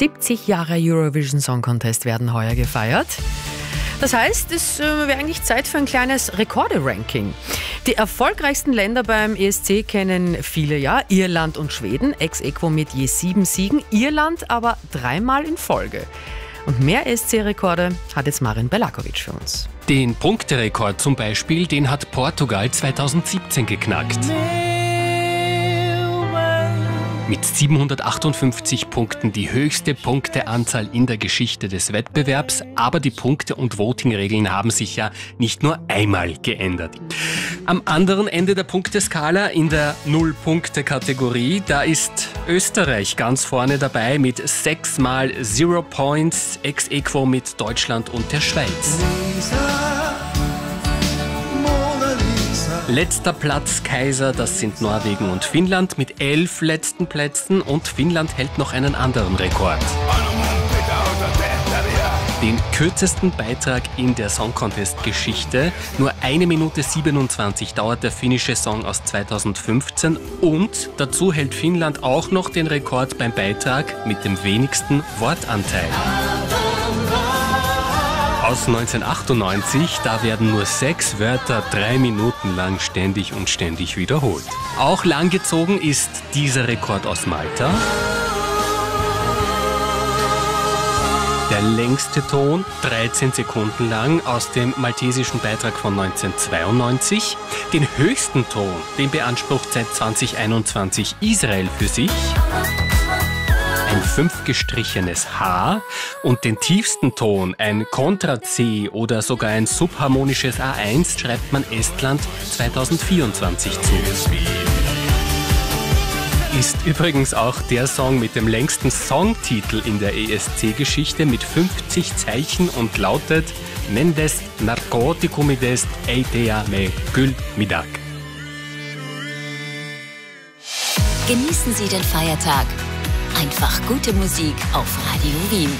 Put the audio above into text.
70 Jahre Eurovision Song Contest werden heuer gefeiert. Das heißt, es wäre eigentlich Zeit für ein kleines Rekorde-Ranking. Die erfolgreichsten Länder beim ESC kennen viele ja, Irland und Schweden, ex aequo mit je 7 Siegen, Irland aber 3-mal in Folge. Und mehr ESC-Rekorde hat jetzt Marin Belakovic für uns. Den Punkterekord zum Beispiel, den hat Portugal 2017 geknackt. Mit 758 Punkten die höchste Punkteanzahl in der Geschichte des Wettbewerbs. Aber die Punkte- und Voting-Regeln haben sich ja nicht nur einmal geändert. Am anderen Ende der Punkteskala, in der Null-Punkte-Kategorie, da ist Österreich ganz vorne dabei mit 6-mal 0 Points, ex aequo mit Deutschland und der Schweiz. Letzter Platz Kaiser, das sind Norwegen und Finnland mit 11 letzten Plätzen, und Finnland hält noch einen anderen Rekord. Den kürzesten Beitrag in der Song Contest-Geschichte. Nur 1 Minute 27 dauert der finnische Song aus 2015, und dazu hält Finnland auch noch den Rekord beim Beitrag mit dem wenigsten Wortanteil. Aus 1998, da werden nur 6 Wörter 3 Minuten lang ständig wiederholt. Auch langgezogen ist dieser Rekord aus Malta. Der längste Ton, 13 Sekunden lang, aus dem maltesischen Beitrag von 1992. Den höchsten Ton, den beansprucht seit 2021 Israel für sich. Ein 5 gestrichenes H, und den tiefsten Ton, ein Kontra-C oder sogar ein subharmonisches A1, schreibt man Estland 2024 zu. Ist übrigens auch der Song mit dem längsten Songtitel in der ESC-Geschichte mit 50 Zeichen und lautet Mendes Narkotikumides Eitea me Gül Midak. Genießen Sie den Feiertag. Einfach gute Musik auf Radio Wien.